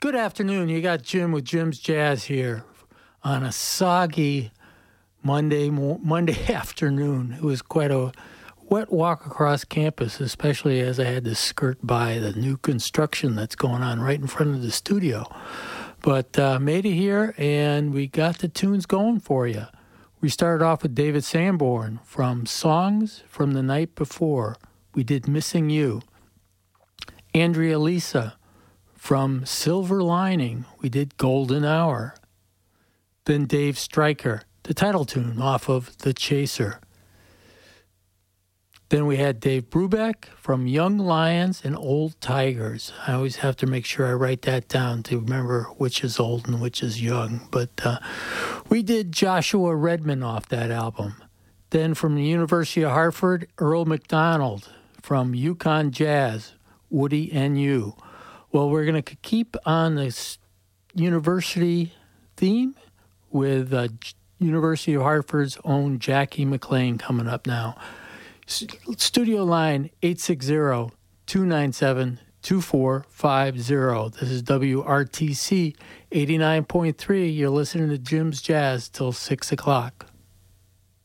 Good afternoon. You got Jim with Jim's Jazz here on a soggy Monday afternoon. It was quite a wet walk across campus, especially as I had to skirt by the new construction that's going on right in front of the studio. But made it here, and we got the tunes going for you. We started off with David Sanborn from Songs from the Night Before. We did Missing You. Andrea Lisa from Silver Lining. We did Golden Hour. Then Dave Stryker, the title tune off of The Chaser. Then we had Dave Brubeck from Young Lions and Old Tigers. I always have to make sure I write that down to remember which is old and which is young. But we did Joshua Redman off that album. Then from the University of Hartford, Earl McDonald from Yukon Jazz, Woody and You. Well, we're going to keep on this university theme with University of Hartford's own Jackie McLean coming up now. Studio line 860-297-2450. This is WRTC 89.3. You're listening to Jim's Jazz till 6 o'clock.